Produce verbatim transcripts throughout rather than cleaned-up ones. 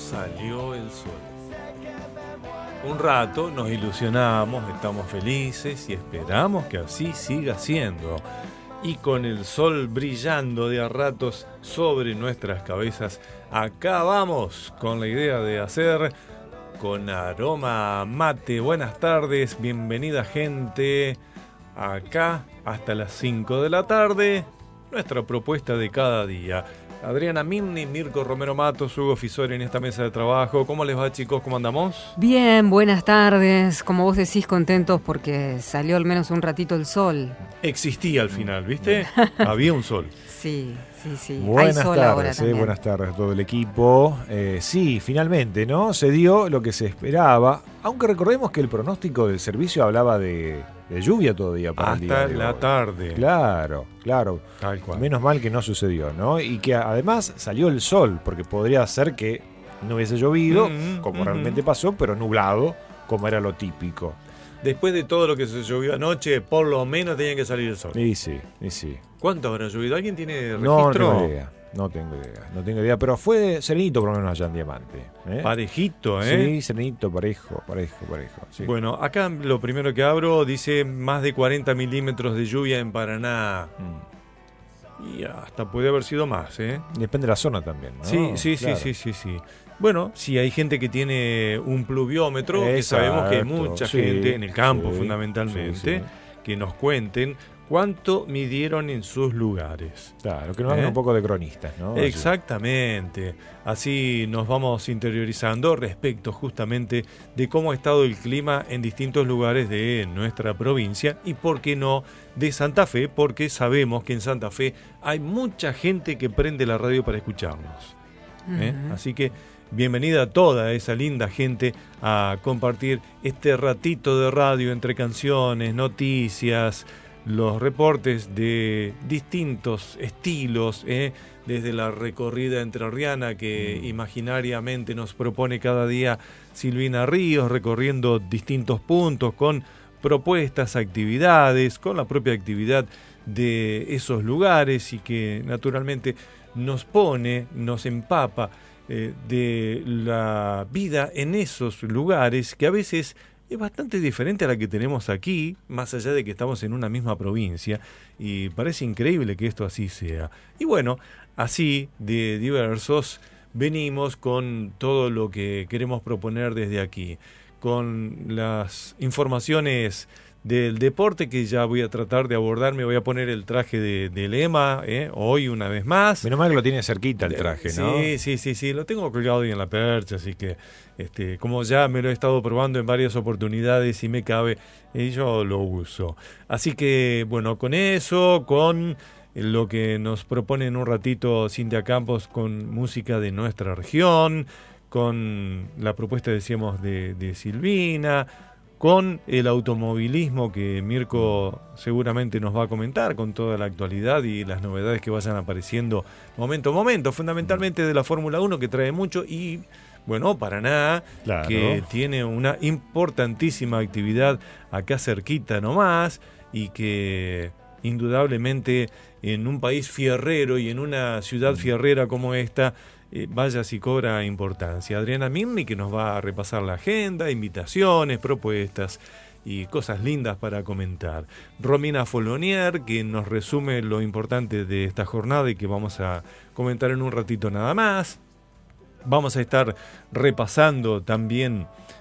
salió el sol. Un rato nos ilusionamos, estamos felices y esperamos que así siga siendo. Y con el sol brillando de a ratos sobre nuestras cabezas, acá vamos con la idea de hacer con aroma mate. Buenas tardes, bienvenida gente. Acá hasta las cinco de la tarde, nuestra propuesta de cada día. Adriana Mimni, Mirko Romero Matos, Hugo Fisori en esta mesa de trabajo. ¿Cómo les va, chicos? ¿Cómo andamos? Bien, buenas tardes. Como vos decís, contentos porque salió al menos un ratito el sol. Existía al final, ¿viste? Había un sol. Sí, sí, sí. Buenas Hay sol tardes, ahora eh, también. buenas tardes a todo el equipo. Eh, sí, finalmente, ¿no? Se dio lo que se esperaba, aunque recordemos que el pronóstico del servicio hablaba de, de lluvia todavía para el día Hasta de la hoy. tarde. Claro, claro. Tal cual. Menos mal que no sucedió, ¿no? Y que además salió el sol, porque podría ser que no hubiese llovido, Mm, como mm, realmente pasó, pero nublado, como era lo típico. Después de todo lo que se llovió anoche, por lo menos tenía que salir el sol. Y sí, y sí. ¿Cuánto habrá llovido? ¿Alguien tiene No registro? tengo idea, no tengo idea, no tengo idea, pero fue serenito por lo menos allá en Diamante. ¿eh? Parejito, ¿eh? Sí, serenito, parejo, parejo, parejo. Sí. Bueno, acá lo primero que abro dice más de cuarenta milímetros de lluvia en Paraná. Mm. Y hasta puede haber sido más, ¿eh? Depende de la zona también, ¿no? Sí, sí, Claro. sí, sí, sí, sí. Bueno, si hay gente que tiene un pluviómetro, que sabemos que hay Exacto, mucha sí, gente en el campo sí, fundamentalmente, sí, sí. que nos cuenten cuánto midieron en sus lugares. Claro, que nos hagan ¿Eh? un poco de cronistas, ¿no? Así. Exactamente. Así nos vamos interiorizando respecto justamente de cómo ha estado el clima en distintos lugares de nuestra provincia y, por qué no, de Santa Fe, porque sabemos que en Santa Fe hay mucha gente que prende la radio para escucharnos. ¿eh? Ujú. Así que bienvenida a toda esa linda gente a compartir este ratito de radio entre canciones, noticias, los reportes de distintos estilos, ¿eh? Desde la recorrida entrerriana que imaginariamente nos propone cada día Silvina Ríos, recorriendo distintos puntos con propuestas, actividades, con la propia actividad de esos lugares y que naturalmente nos pone, nos empapa eh, de la vida en esos lugares que a veces es bastante diferente a la que tenemos aquí, más allá de que estamos en una misma provincia, y parece increíble que esto así sea. Y bueno, así de diversos venimos con todo lo que queremos proponer desde aquí, con las informaciones del deporte que ya voy a tratar de abordar. Me voy a poner el traje de, de lema ¿eh? hoy una vez más. Menos mal que lo tiene cerquita el traje, ¿no? Sí, sí, sí, sí, lo tengo colgado ahí en la percha, así que este, como ya me lo he estado probando en varias oportunidades y me cabe, eh, yo lo uso. Así que, bueno, con eso, con lo que nos propone en un ratito Cintia Campos con música de nuestra región, con la propuesta, decíamos, de, de Silvina, con el automovilismo que Mirko seguramente nos va a comentar, con toda la actualidad y las novedades que vayan apareciendo momento a momento, fundamentalmente de la Fórmula uno, que trae mucho, y bueno, Paraná, Claro. que tiene una importantísima actividad acá cerquita nomás, y que indudablemente en un país fierrero y en una ciudad fierrera como esta, Eh, vaya si cobra importancia. Adriana Mimni, que nos va a repasar la agenda, invitaciones, propuestas y cosas lindas para comentar. Romina Folonier, que nos resume lo importante de esta jornada y que vamos a comentar en un ratito nada más. Vamos a estar repasando también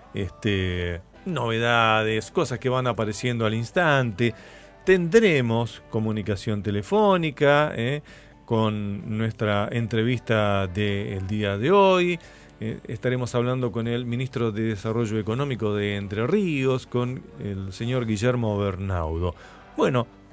este, novedades, cosas que van apareciendo al instante. Tendremos comunicación telefónica, ¿eh? con nuestra entrevista del día de hoy. Eh, estaremos hablando con el ministro de Desarrollo Económico de Entre Ríos, con el señor Guillermo Bernaudo. Bueno,